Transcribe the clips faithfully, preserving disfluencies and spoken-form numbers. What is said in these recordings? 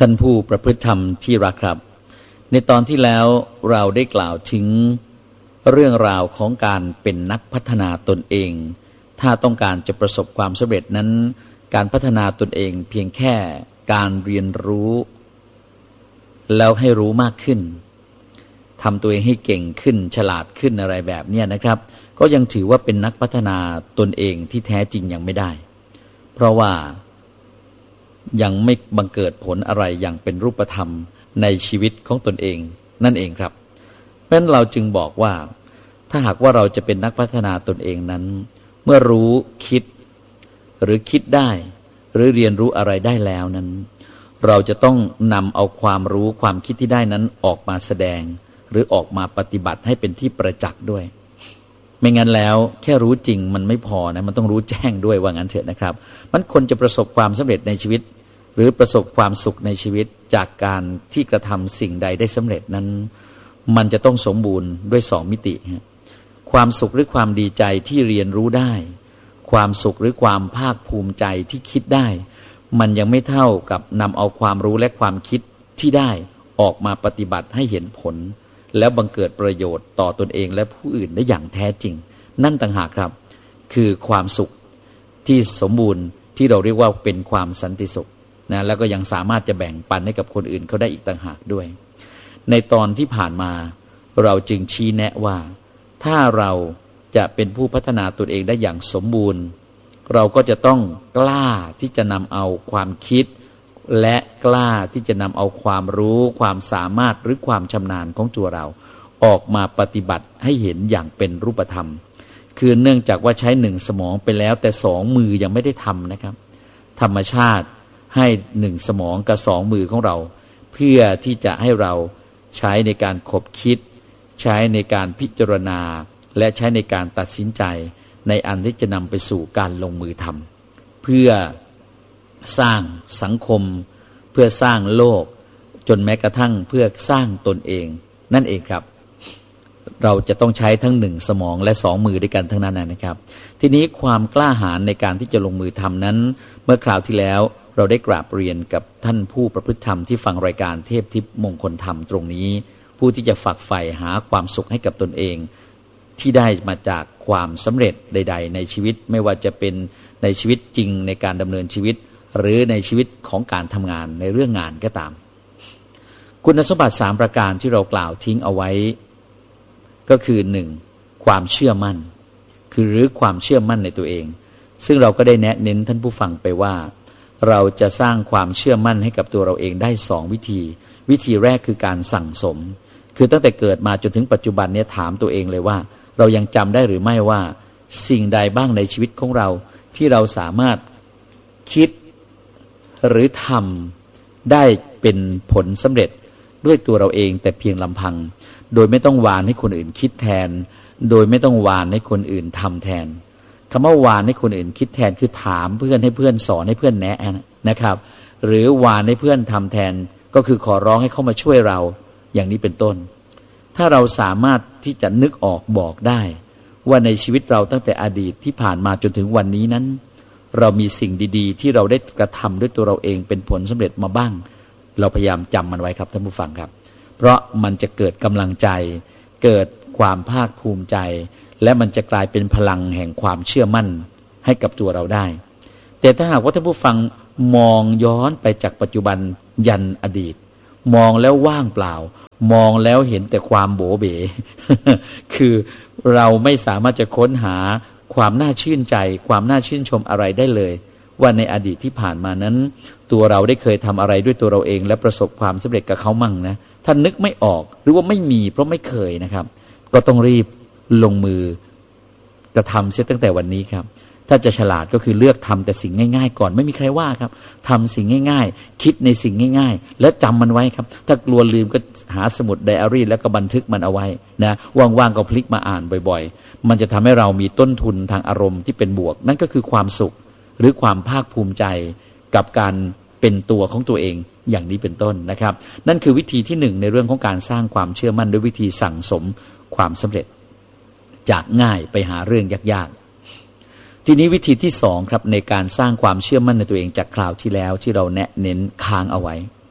ท่านผู้ประพฤติธรรมที่รักครับในตอนที่แล้วเราได้กล่าวถึงเรื่องราวของการเป็นนักพัฒนาตนเองถ้าต้องการจะประสบความสำเร็จนั้นการพัฒนาตนเองเพียงแค่การเรียนรู้แล้วให้รู้มากขึ้นทำตัวเองให้เก่งขึ้นฉลาดขึ้นอะไรแบบนี้นะครับก็ยังถือว่าเป็นนักพัฒนาตนเองที่แท้จริงยังไม่ได้เพราะว่ายังไม่บังเกิดผลอะไรอย่างเป็นรูปธรรมในชีวิตของตนเองนั่นเองครับเพราะฉะนั้นเราจึงบอกว่าถ้าหากว่าเราจะเป็นนักพัฒนาตนเองนั้นเมื่อรู้คิดหรือคิดได้หรือเรียนรู้อะไรได้แล้วนั้นเราจะต้องนำเอาความรู้ความคิดที่ได้นั้นออกมาแสดงหรือออกมาปฏิบัติให้เป็นที่ประจักษ์ด้วยไม่งั้นแล้วแค่รู้จริงมันไม่พอนะมันต้องรู้แจ้งด้วยว่างั้นเถอะนะครับมันคนจะประสบความสำเร็จในชีวิตหรือประสบความสุขในชีวิตจากการที่กระทำสิ่งใดได้สำเร็จนั้นมันจะต้องสมบูรณ์ด้วยสองมิติความสุขหรือความดีใจที่เรียนรู้ได้ความสุขหรือความภาคภูมิใจที่คิดได้มันยังไม่เท่ากับนำเอาความรู้และความคิดที่ได้ออกมาปฏิบัติให้เห็นผลแล้วบังเกิดประโยชน์ต่อตนเองและผู้อื่นได้อย่างแท้จริงนั่นต่างหากครับคือความสุขที่สมบูรณ์ที่เราเรียกว่าเป็นความสันติสุขนะแล้วก็ยังสามารถจะแบ่งปันให้กับคนอื่นเขาได้อีกต่างหากด้วยในตอนที่ผ่านมาเราจึงชี้แนะว่าถ้าเราจะเป็นผู้พัฒนาตนเองได้อย่างสมบูรณ์เราก็จะต้องกล้าที่จะนำเอาความคิดและกล้าที่จะนำเอาความรู้ความสามารถหรือความชำนาญของตัวเราออกมาปฏิบัติให้เห็นอย่างเป็นรูปธรรมคือเนื่องจากว่าใช้หนึ่งสมองไปแล้วแต่สองมือยังไม่ได้ทำนะครับธรรมชาติให้หนึ่งสมองกับสองมือของเราเพื่อที่จะให้เราใช้ในการคบคิดใช้ในการพิจารณาและใช้ในการตัดสินใจในอันที่จะนำไปสู่การลงมือทำเพื่อสร้างสังคมเพื่อสร้างโลกจนแม้กระทั่งเพื่อสร้างตนเองนั่นเองครับเราจะต้องใช้ทั้งหนึ่งสมองและสองมือด้วยกันทั้งนั้นนะครับทีนี้ความกล้าหาญในการที่จะลงมือทำนั้นเมื่อคราวที่แล้วเราได้กราบเรียนกับท่านผู้ประพฤติธรรมที่ฟังรายการเทพทิพย์มงคลธรรมตรงนี้ผู้ที่จะฝักใฝ่หาความสุขให้กับตนเองที่ได้มาจากความสำเร็จใดๆในชีวิตไม่ว่าจะเป็นในชีวิตจริงในการดำเนินชีวิตหรือในชีวิตของการทำงานในเรื่องงานก็ตามคุณสมบัติสามประการที่เรากล่าวทิ้งเอาไว้ก็คือหนึ่งความเชื่อมั่นคือหรือความเชื่อมั่นในตัวเองซึ่งเราก็ได้แนะเน้นท่านผู้ฟังไปว่าเราจะสร้างความเชื่อมั่นให้กับตัวเราเองได้สองวิธีวิธีแรกคือการสั่งสมคือตั้งแต่เกิดมาจนถึงปัจจุบันนี้ถามตัวเองเลยว่าเรายังจำได้หรือไม่ว่าสิ่งใดบ้างในชีวิตของเราที่เราสามารถคิดหรือทำได้เป็นผลสำเร็จด้วยตัวเราเองแต่เพียงลำพังโดยไม่ต้องวานให้คนอื่นคิดแทนโดยไม่ต้องวานให้คนอื่นทำแทนคำว่าวานให้คนอื่นคิดแทนคือถามเพื่อนให้เพื่อนสอนให้เพื่อนแนะนะครับหรือวานให้เพื่อนทำแทนก็คือขอร้องให้เขามาช่วยเราอย่างนี้เป็นต้นถ้าเราสามารถที่จะนึกออกบอกได้ว่าในชีวิตเราตั้งแต่อดีตที่ผ่านมาจนถึงวันนี้นั้นเรามีสิ่งดีๆที่เราได้กระทำด้วยตัวเราเองเป็นผลสำเร็จมาบ้างเราพยายามจำมันไว้ครับท่านผู้ฟังครับเพราะมันจะเกิดกำลังใจเกิดความภาคภูมิใจและมันจะกลายเป็นพลังแห่งความเชื่อมั่นให้กับตัวเราได้แต่ถ้าหากว่าท่านผู้ฟังมองย้อนไปจากปัจจุบันยันอดีตมองแล้วว่างเปล่ามองแล้วเห็นแต่ความโบเบ คือเราไม่สามารถจะค้นหาความน่าชื่นใจความน่าชื่นชมอะไรได้เลยว่าในอดีตที่ผ่านมานั้นตัวเราได้เคยทำอะไรด้วยตัวเราเองและประสบความสำเร็จกับเขามั่งนะถ้านึกไม่ออกหรือว่าไม่มีเพราะไม่เคยนะครับก็ต้องรีบลงมือกระทำเสียตั้งแต่วันนี้ครับถ้าจะฉลาดก็คือเลือกทำแต่สิ่งง่ายๆก่อนไม่มีใครว่าครับทำสิ่งง่ายๆคิดในสิ่งง่ายๆแล้วจำมันไว้ครับถ้ากลัวลืมก็หาสมุดไดอารี่แล้วก็บันทึกมันเอาไว้นะว่างๆก็พลิกมาอ่านบ่อยๆมันจะทำให้เรามีต้นทุนทางอารมณ์ที่เป็นบวกนั่นก็คือความสุขหรือความภาคภูมิใจกับการเป็นตัวของตัวเองอย่างนี้เป็นต้นนะครับนั่นคือวิธีที่หนึ่งในเรื่องของการสร้างความเชื่อมั่นด้วยวิธีสั่งสมความสำเร็จจากง่ายไปหาเรื่องยากๆทีนี้วิธีที่สองครับในการสร้างความเชื่อมั่นในตัวเองจากคราวที่แล้วที่เราแนะเน้นค้างเอาไว้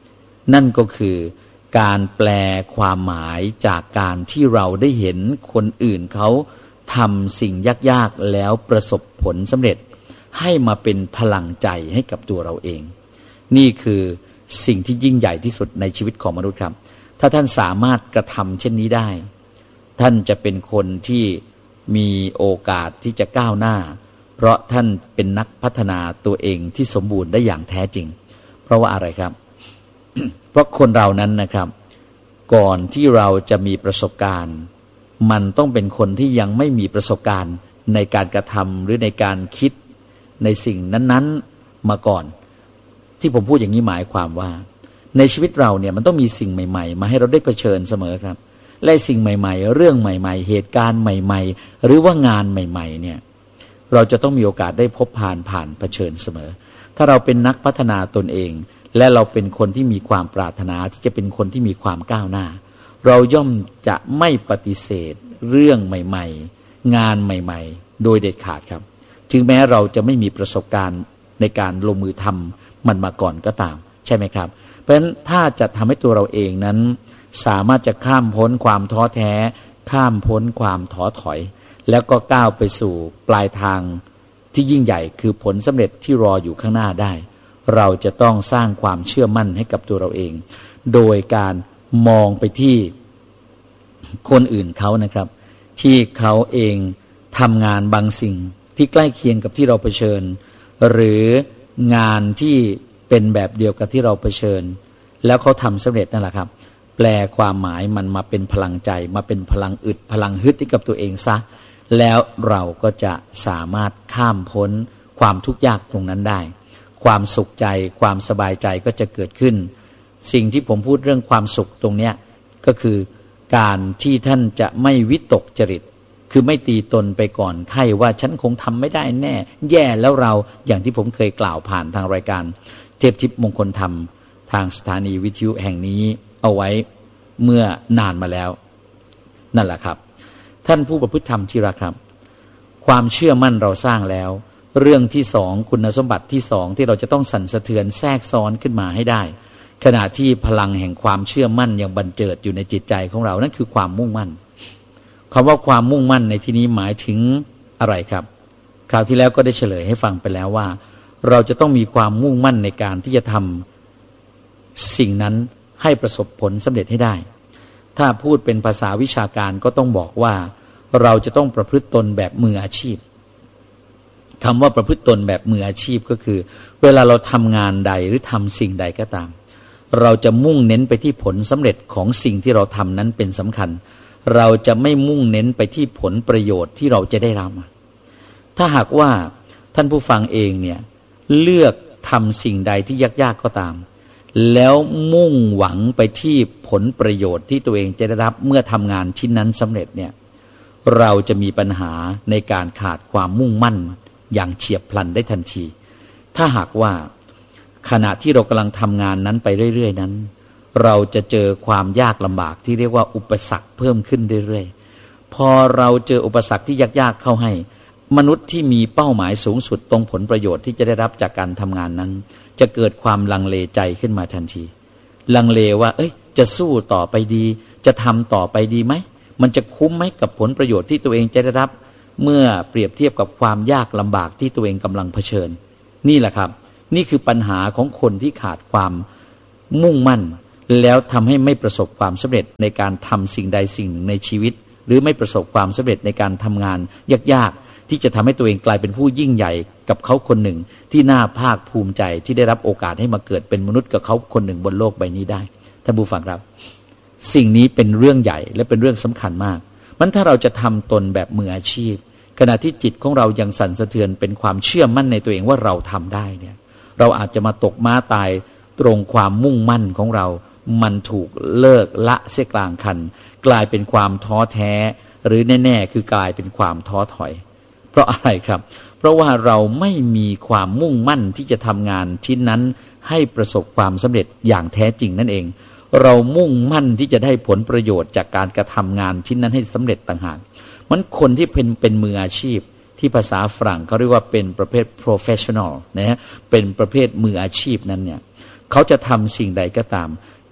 นั่นก็คือการแปลความหมายจากการที่เราได้เห็นคนอื่นเขาทำสิ่งยากๆแล้วประสบผลสำเร็จให้มาเป็นพลังใจให้กับตัวเราเองนี่คือสิ่งที่ยิ่งใหญ่ที่สุดในชีวิตของมนุษย์ครับถ้าท่านสามารถกระทำเช่นนี้ได้ท่านจะเป็นคนที่มีโอกาสที่จะก้าวหน้าเพราะท่านเป็นนักพัฒนาตัวเองที่สมบูรณ์ได้อย่างแท้จริงเพราะว่าอะไรครับ เพราะคนเรานั้นนะครับก่อนที่เราจะมีประสบการณ์มันต้องเป็นคนที่ยังไม่มีประสบการณ์ในการกระทำหรือในการคิดในสิ่งนั้นๆมาก่อนที่ผมพูดอย่างนี้หมายความว่าในชีวิตเราเนี่ยมันต้องมีสิ่งใหม่ๆมาให้เราได้เผชิญเสมอครับและสิ่งใหม่ๆเรื่องใหม่ๆเหตุการณ์ใหม่ๆหรือว่างานใหม่ๆเนี่ยเราจะต้องมีโอกาสได้พบผ่านผ่านเผชิญเสมอถ้าเราเป็นนักพัฒนาตนเองและเราเป็นคนที่มีความปรารถนาที่จะเป็นคนที่มีความก้าวหน้าเราย่อมจะไม่ปฏิเสธเรื่องใหม่ๆงานใหม่ๆโดยเด็ดขาดครับถึงแม้เราจะไม่มีประสบการณ์ในการลงมือทำมันมาก่อนก็ตามใช่ไหมครับเพราะฉะนั้นถ้าจะทำให้ตัวเราเองนั้นสามารถจะข้ามพ้นความท้อแท้ข้ามพ้นความท้อถอยแล้วก็ก้าวไปสู่ปลายทางที่ยิ่งใหญ่คือผลสำเร็จที่รออยู่ข้างหน้าได้เราจะต้องสร้างความเชื่อมั่นให้กับตัวเราเองโดยการมองไปที่คนอื่นเขานะครับที่เขาเองทำงานบางสิ่งที่ใกล้เคียงกับที่เราเผชิญหรืองานที่เป็นแบบเดียวกับที่เราเผชิญแล้วเขาทำสำเร็จนั่นแหละครับแปลความหมายมันมาเป็นพลังใจมาเป็นพลังอึดพลังฮึดให้กับตัวเองซะแล้วเราก็จะสามารถข้ามพ้นความทุกข์ยากตรงนั้นได้ความสุขใจความสบายใจก็จะเกิดขึ้นสิ่งที่ผมพูดเรื่องความสุขตรงเนี้ยก็คือการที่ท่านจะไม่วิตกจริตคือไม่ตีตนไปก่อนไข้ว่าฉันคงทำไม่ได้แน่แย่แล้วเราอย่างที่ผมเคยกล่าวผ่านทางรายการเทพทิพย์มงคลธรรมทางสถานีวิทยุแห่งนี้เอาไว้เมื่อนานมาแล้วนั่นแหละครับท่านผู้ประพฤติธรรมที่รักครับความเชื่อมั่นเราสร้างแล้วเรื่องที่สองคุณสมบัติที่สองที่เราจะต้องสั่นสะเทือนแทรกซ้อนขึ้นมาให้ได้ขณะที่พลังแห่งความเชื่อมั่นยังบันเจิดอยู่ในจิตใจของเรานั่นคือความมุ่งมั่นคำว่าความมุ่งมั่นในที่นี้หมายถึงอะไรครับคราวที่แล้วก็ได้เฉลยให้ฟังไปแล้วว่าเราจะต้องมีความมุ่งมั่นในการที่จะทำสิ่งนั้นให้ประสบผลสำเร็จให้ได้ถ้าพูดเป็นภาษาวิชาการก็ต้องบอกว่าเราจะต้องประพฤติตนแบบมืออาชีพคำว่าประพฤติตนแบบมืออาชีพก็คือเวลาเราทำงานใดหรือทำสิ่งใดก็ตามเราจะมุ่งเน้นไปที่ผลสำเร็จของสิ่งที่เราทำนั้นเป็นสำคัญเราจะไม่มุ่งเน้นไปที่ผลประโยชน์ที่เราจะได้รับถ้าหากว่าท่านผู้ฟังเองเนี่ยเลือกทำสิ่งใดที่ยากๆก็ตามแล้วมุ่งหวังไปที่ผลประโยชน์ที่ตัวเองจะได้รับเมื่อทำงานชิ้นนั้นสำเร็จเนี่ยเราจะมีปัญหาในการขาดความมุ่งมั่นอย่างเฉียบพลันได้ทันทีถ้าหากว่าขณะที่เรากำลังทำงานนั้นไปเรื่อยๆนั้นเราจะเจอความยากลำบากที่เรียกว่าอุปสรรคเพิ่มขึ้นเรื่อยๆพอเราเจออุปสรรคที่ยากๆเข้าให้มนุษย์ที่มีเป้าหมายสูงสุดตรงผลประโยชน์ที่จะได้รับจากการทำงานนั้นจะเกิดความลังเลใจขึ้นมาทันทีลังเลว่าเอ้ยจะสู้ต่อไปดีจะทำต่อไปดีไหมมันจะคุ้มไหมกับผลประโยชน์ที่ตัวเองจะได้รับเมื่อเปรียบเทียบกับความยากลำบากที่ตัวเองกำลังเผชิญนี่แหละครับนี่คือปัญหาของคนที่ขาดความมุ่งมั่นแล้วทำให้ไม่ประสบความสำเร็จในการทำสิ่งใดสิ่งหนึ่งในชีวิตหรือไม่ประสบความสำเร็จในการทำงานยากๆที่จะทำให้ตัวเองกลายเป็นผู้ยิ่งใหญ่กับเขาคนหนึ่งที่น่าภาคภูมิใจที่ได้รับโอกาสให้มาเกิดเป็นมนุษย์กับเขาคนหนึ่งบนโลกใบนี้ได้ท่านผู้ฟังครับสิ่งนี้เป็นเรื่องใหญ่และเป็นเรื่องสำคัญมากมันถ้าเราจะทำตนแบบมืออาชีพขณะที่จิตของเรายังสั่นสะเทือนเป็นความเชื่อมั่นในตัวเองว่าเราทำได้เนี่ยเราอาจจะมาตกม้าตายตรงความมุ่งมั่นของเรามันถูกเลิกละเสียกลางคันกลายเป็นความท้อแท้หรือแน่ๆคือกลายเป็นความท้อถอยเพราะอะไรครับเพราะว่าเราไม่มีความมุ่งมั่นที่จะทำงานชิ้นนั้นให้ประสบความสำเร็จอย่างแท้จริงนั่นเองเรามุ่งมั่นที่จะได้ผลประโยชน์จากการกระทำงานชิ้นนั้นให้สำเร็จต่างหากมันคนที่เป็นเป็นมืออาชีพที่ภาษาฝรั่งเขาเรียกว่าเป็นประเภท professional นะฮะเป็นประเภทมืออาชีพนั้นเนี่ยเขาจะทำสิ่งใดก็ตาม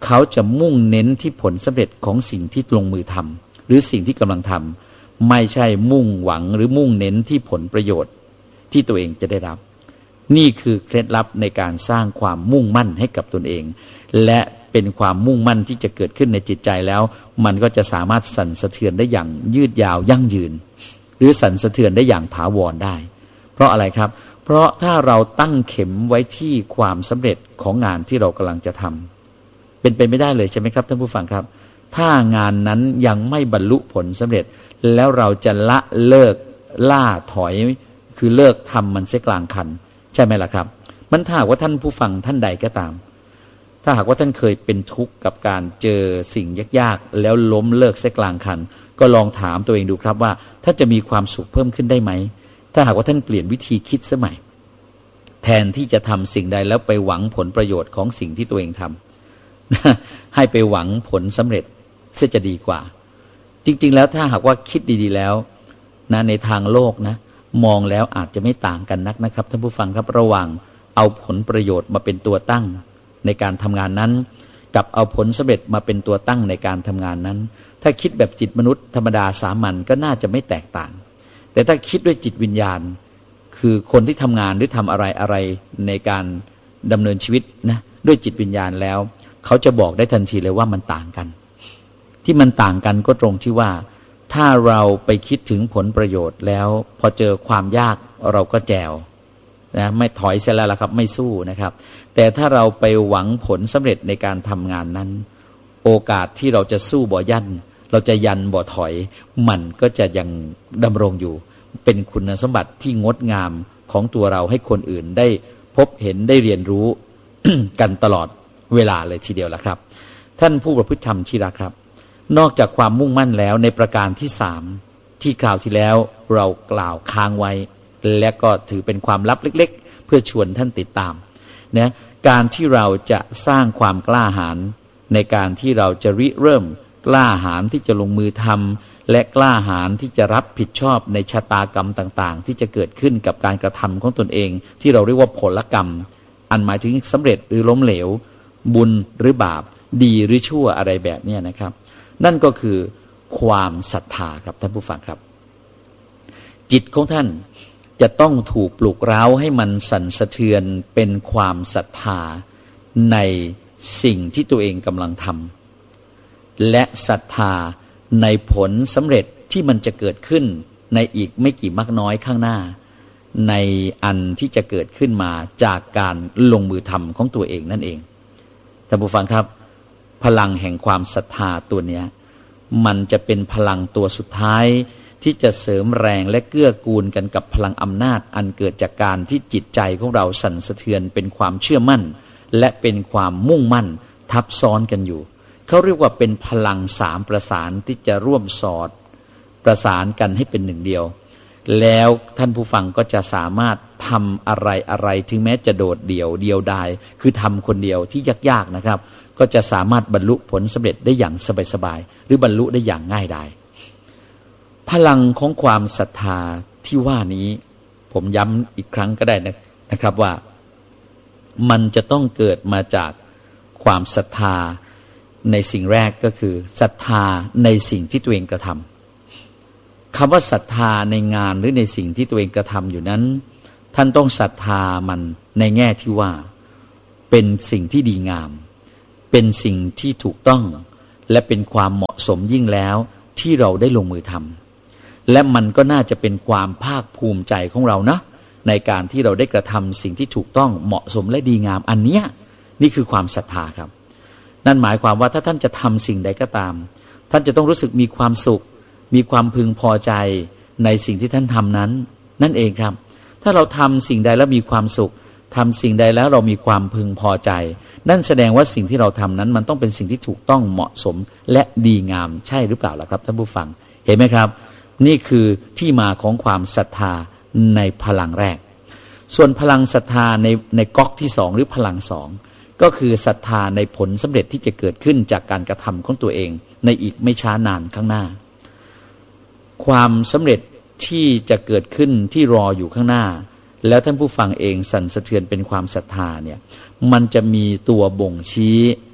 เขาจะมุ่งเน้นที่ผลสำเร็จของสิ่งที่ลงมือทำหรือสิ่งที่กำลังทำไม่ใช่มุ่งหวังหรือมุ่งเน้นที่ผลประโยชน์ที่ตัวเองจะได้รับนี่คือเคล็ดลับในการสร้างความมุ่งมั่นให้กับตนเองและเป็นความมุ่งมั่นที่จะเกิดขึ้นในจิตใจแล้วมันก็จะสามารถสั่นสะเทือนได้อย่างยืดยาวยั่งยืนหรือสั่นสะเทือนได้อย่างถาวรได้เพราะอะไรครับเพราะถ้าเราตั้งเข็มไว้ที่ความสำเร็จของงานที่เรากำลังจะทำเป็นไปไม่ได้เลยใช่ไหมครับท่านผู้ฟังครับถ้างานนั้นยังไม่บรรลุผลสำเร็จแล้วเราจะละเลิกล่าถอยคือเลิกทำมันเสียกลางคันใช่ไหมล่ะครับมันถ้าหากว่าท่านผู้ฟังท่านใดก็ตามถ้าหากว่าท่านเคยเป็นทุกข์กับการเจอสิ่งยากๆแล้วล้มเลิกเสียกลางคันก็ลองถามตัวเองดูครับว่าท่านจะมีความสุขเพิ่มขึ้นได้ไหมถ้าหากว่าท่านเปลี่ยนวิธีคิดสมัยแทนที่จะทำสิ่งใดแล้วไปหวังผลประโยชน์ของสิ่งที่ตัวเองทำ ให้ไปหวังผลสำเร็จเสียจะดีกว่าจริงๆแล้วถ้าหากว่าคิดดีๆแล้วนะในทางโลกนะมองแล้วอาจจะไม่ต่างกันนักนะครับท่านผู้ฟังครับระหว่างเอาผลประโยชน์มาเป็นตัวตั้งในการทำงานนั้นกับเอาผลสำเร็จมาเป็นตัวตั้งในการทำงานนั้นถ้าคิดแบบจิตมนุษย์ธรรมดาสามัญก็น่าจะไม่แตกต่างแต่ถ้าคิดด้วยจิตวิญญาณคือคนที่ทำงานหรือทำอะไรอะไรในการดำเนินชีวิตนะด้วยจิตวิญญาณแล้วเขาจะบอกได้ทันทีเลยว่ามันต่างกันที่มันต่างกันก็ตรงที่ว่าถ้าเราไปคิดถึงผลประโยชน์แล้วพอเจอความยากเราก็แจวนะไม่ถอยเสียแล้วล่ะครับไม่สู้นะครับแต่ถ้าเราไปหวังผลสำเร็จในการทำงานนั้นโอกาสที่เราจะสู้บ่ยันเราจะยันบ่ถอยมันก็จะยังดำรงอยู่เป็นคุณสมบัติที่งดงามของตัวเราให้คนอื่นได้พบเห็นได้เรียนรู้ กันตลอดเวลาเลยทีเดียวล่ะครับท่านผู้ประพฤติธรรมที่รักครับนอกจากความมุ่งมั่นแล้วในประการที่สามที่คราวที่แล้วเรากล่าวค้างไว้และก็ถือเป็นความลับเล็กๆเพื่อชวนท่านติดตามนะการที่เราจะสร้างความกล้าหาญในการที่เราจะริเริ่มกล้าหาญที่จะลงมือทำและกล้าหาญที่จะรับผิดชอบในชะตากรรมต่างๆที่จะเกิดขึ้นกับการกระทำของตนเองที่เราเรียกว่าผลกรรมอันหมายถึงสำเร็จหรือล้มเหลวบุญหรือบาปดีหรือชั่วอะไรแบบนี้นะครับนั่นก็คือความศรัทธาครับท่านผู้ฟังครับจิตของท่านจะต้องถูกปลุกเร้าให้มันสั่นสะเทือนเป็นความศรัทธาในสิ่งที่ตัวเองกำลังทำและศรัทธาในผลสำเร็จที่มันจะเกิดขึ้นในอีกไม่กี่มากน้อยข้างหน้าในอันที่จะเกิดขึ้นมาจากการลงมือทำของตัวเองนั่นเองท่านผู้ฟังครับพลังแห่งความศรัทธาตัวเนี้ยมันจะเป็นพลังตัวสุดท้ายที่จะเสริมแรงและเกื้อกูลกันกับพลังอำนาจอันเกิดจากการที่จิตใจของเราสั่นสะเทือนเป็นความเชื่อมั่นและเป็นความมุ่งมั่นทับซ้อนกันอยู่เขาเรียกว่าเป็นพลังสามประสานที่จะร่วมสอดประสานกันให้เป็นหนึ่งเดียวแล้วท่านผู้ฟังก็จะสามารถทำอะไรอะไรถึงแม้จะโดดเดี่ยวเดียวดายคือทำคนเดียวที่ยากๆนะครับก็จะสามารถบรรลุผลสำเร็จได้อย่างสบายๆหรือบรรลุได้อย่างง่ายดายพลังของความศรัทธาที่ว่านี้ผมย้ำอีกครั้งก็ได้นะครับว่ามันจะต้องเกิดมาจากความศรัทธาในสิ่งแรกก็คือศรัทธาในสิ่งที่ตัวเองกระทำคำว่าศรัทธาในงานหรือในสิ่งที่ตัวเองกระทำอยู่นั้นท่านต้องศรัทธามันในแง่ที่ว่าเป็นสิ่งที่ดีงามเป็นสิ่งที่ถูกต้องและเป็นความเหมาะสมยิ่งแล้วที่เราได้ลงมือทำและมันก็น่าจะเป็นความภาคภูมิใจของเรานะในการที่เราได้กระทำสิ่งที่ถูกต้องเหมาะสมและดีงามอันเนี้ยนี่คือความศรัทธาครับนั่นหมายความว่าถ้าท่านจะทำสิ่งใดก็ตามท่านจะต้องรู้สึกมีความสุขมีความพึงพอใจในสิ่งที่ท่านทำนั้นนั่นเองครับถ้าเราทำสิ่งใดแล้วมีความสุขทำสิ่งใดแล้วเรามีความพึงพอใจนั่นแสดงว่าสิ่งที่เราทำนั้นมันต้องเป็นสิ่งที่ถูกต้องเหมาะสมและดีงามใช่หรือเปล่าล่ะครับท่านผู้ฟังเห็นไหมครับนี่คือที่มาของความศรัทธาในพลังแรกส่วนพลังศรัทธาในในก๊อกที่สองหรือพลังสองก็คือศรัทธาในผลสำเร็จที่จะเกิดขึ้นจากการกระทำของตัวเองในอีกไม่ช้านานข้างหน้าความสำเร็จที่จะเกิดขึ้นที่รออยู่ข้างหน้าแล้วท่านผู้ฟังเองสั่นสะเทือนเป็นความศรัทธาเนี่ยมันจะมีตัวบ่งชี้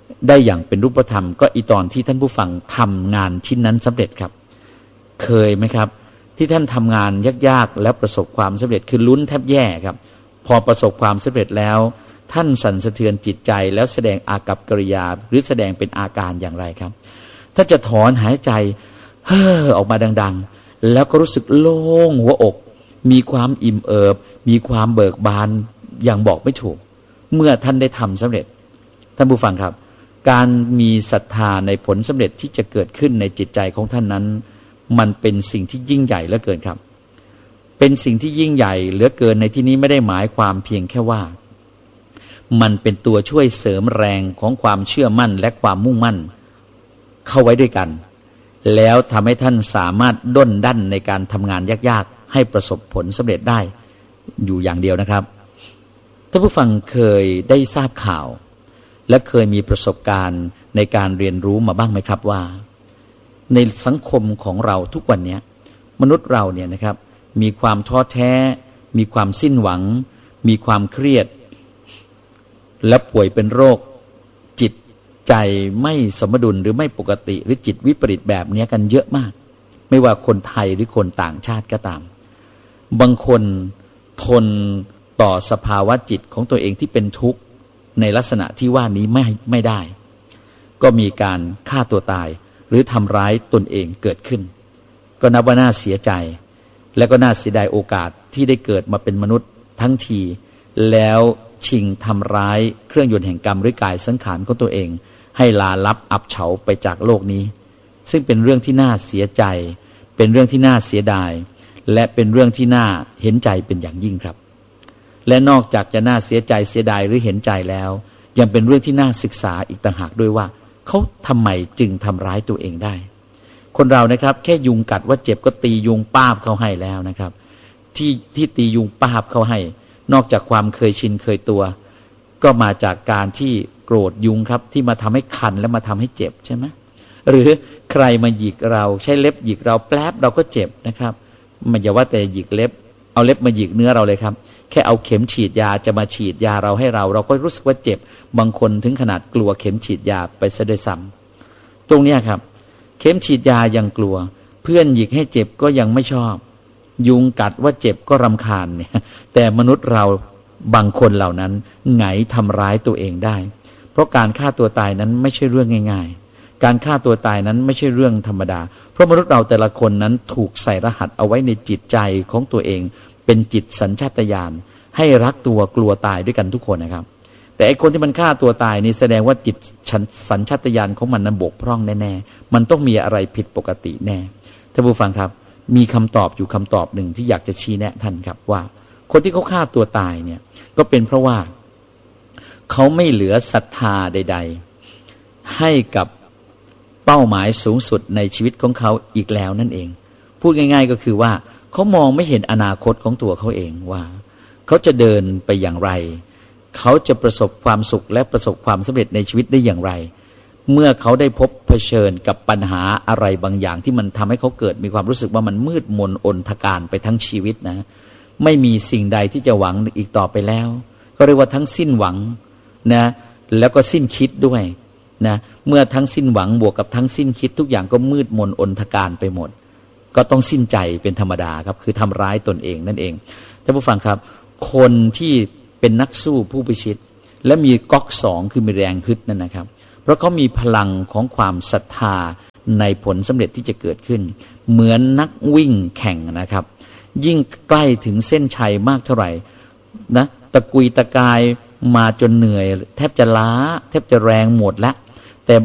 ได้อย่างเป็นรูปธรรมก็อีตอนที่ท่านผู้ฟังทำงานชิ้นนั้นสำเร็จครับเคยไหมครับที่ท่านทำงานยากๆแล้วประสบความสำเร็จคือลุ้นแทบแย่ครับพอประสบความสำเร็จแล้วท่านสั่นสะเทือนจิตใจแล้วแสดงอากัปกิริยาหรือแสดงเป็นอาการอย่างไรครับถ้าจะถอนหายใจเฮ้อออกมาดังๆแล้วก็รู้สึกโล่งหัวอกมีความอิ่มเอิบมีความเบิกบานอย่างบอกไม่ถูกเมื่อท่านได้ทำสำเร็จท่านผู้ฟังครับการมีศรัทธาในผลสำเร็จที่จะเกิดขึ้นในจิตใจของท่านนั้นมันเป็นสิ่งที่ยิ่งใหญ่เหลือเกินครับเป็นสิ่งที่ยิ่งใหญ่เหลือเกินในที่นี้ไม่ได้หมายความเพียงแค่ว่ามันเป็นตัวช่วยเสริมแรงของความเชื่อมั่นและความมุ่งมั่นเข้าไว้ด้วยกันแล้วทำให้ท่านสามารถด้นดั้นในการทำงานยากๆให้ประสบผลสำเร็จได้อยู่อย่างเดียวนะครับท่านผู้ฟังเคยได้ทราบข่าวและเคยมีประสบการณ์ในการเรียนรู้มาบ้างไหมครับว่าในสังคมของเราทุกวันนี้มนุษย์เราเนี่ยนะครับมีความท้อแท้มีความสิ้นหวังมีความเครียดและป่วยเป็นโรคจิตใจไม่สมดุลหรือไม่ปกติหรือจิตวิปริตแบบนี้กันเยอะมากไม่ว่าคนไทยหรือคนต่างชาติก็ตามบางคนทนต่อสภาวะจิตของตัวเองที่เป็นทุกข์ในลักษณะที่ว่านี้ไม่ไม่ได้ก็มีการฆ่าตัวตายหรือทำร้ายตนเองเกิดขึ้นก็นับว่าน่าเสียใจและก็น่าเสียดายโอกาสที่ได้เกิดมาเป็นมนุษย์ทั้งทีแล้วชิงทำร้ายเครื่องยนต์แห่งกรรมหรือกายสังขารของตัวเองให้ลาลับอับเฉาไปจากโลกนี้ซึ่งเป็นเรื่องที่น่าเสียใจเป็นเรื่องที่น่าเสียดายและเป็นเรื่องที่น่าเห็นใจเป็นอย่างยิ่งครับและนอกจากจะน่าเสียใจเสียดายหรือเห็นใจแล้วยังเป็นเรื่องที่น่าศึกษาอีกต่างหากด้วยว่าเขาทำไมจึงทำร้ายตัวเองได้คนเรานะครับแค่ยุงกัดว่าเจ็บก็ตียุงป้าบเขาให้แล้วนะครับที่ที่ตียุงป้าบเขาให้นอกจากความเคยชินเคยตัวก็มาจากการที่โกรธยุงครับที่มาทำให้คันและมาทำให้เจ็บใช่ไหมหรือใครมาหยิกเราใช้เล็บหยิกเราแป๊บเราก็เจ็บนะครับมันอย่าว่าแต่หยิกเล็บเอาเล็บมาหยิกเนื้อเราเลยครับแค่เอาเข็มฉีดยาจะมาฉีดยาเราให้เราเราก็รู้สึกว่าเจ็บบางคนถึงขนาดกลัวเข็มฉีดยาไปซะด้วยซ้ำตรงนี้ครับเข็มฉีดยายังกลัวเพื่อนหยิกให้เจ็บก็ยังไม่ชอบยุงกัดว่าเจ็บก็รำคาญเนี่ยแต่มนุษย์เราบางคนเหล่านั้นไงทำร้ายตัวเองได้เพราะการฆ่าตัวตายนั้นไม่ใช่เรื่องง่ายๆการฆ่าตัวตายนั้นไม่ใช่เรื่องธรรมดาเพราะมนุษย์เราแต่ละคนนั้นถูกใส่รหัสเอาไว้ในจิตใจของตัวเองเป็นจิตสัญชาตญาณให้รักตัวกลัวตายด้วยกันทุกคนนะครับแต่ไอ้คนที่มันฆ่าตัวตายนี่แสดงว่าจิตสัญชาตญาณของมันนั้นบกพร่องแน่ๆมันต้องมีอะไรผิดปกติแน่ท่านผู้ฟังครับมีคำตอบอยู่คำตอบหนึ่งที่อยากจะชี้แนะท่านครับว่าคนที่เขาฆ่าตัวตายเนี่ยก็เป็นเพราะว่าเขาไม่เหลือศรัทธาใดๆให้กับเป้าหมายสูงสุดในชีวิตของเขาอีกแล้วนั่นเองพูดง่ายๆก็คือว่าเขามองไม่เห็นอนาคตของตัวเขาเองว่าเขาจะเดินไปอย่างไรเขาจะประสบความสุขและประสบความสำเร็จในชีวิตได้อย่างไรเมื่อเขาได้พบเผชิญกับปัญหาอะไรบางอย่างที่มันทำให้เขาเกิดมีความรู้สึกว่ามันมืดมนอนทการไปทั้งชีวิตนะไม่มีสิ่งใดที่จะหวังอีกต่อไปแล้วก็เรียกว่าทั้งสิ้นหวังนะแล้วก็สิ้นคิดด้วยนะเมื่อทั้งสิ้นหวังบวกกับทั้งสิ้นคิดทุกอย่างก็มืดมนอนทการไปหมดก็ต้องสิ้นใจเป็นธรรมดาครับคือทำร้ายตนเองนั่นเองท่านผู้ฟังครับคนที่เป็นนักสู้ผู้พิชิตและมีก๊อกสองคือมีแรงฮึดนั่นนะครับเพราะเขามีพลังของความศรัทธาในผลสำเร็จที่จะเกิดขึ้นเหมือนนักวิ่งแข่งนะครับยิ่งใกล้ถึงเส้นชัยมากเท่าไหร่นะตะกุยตะกายมาจนเหนื่อยแทบจะล้าแทบจะแรงหมดแล้ว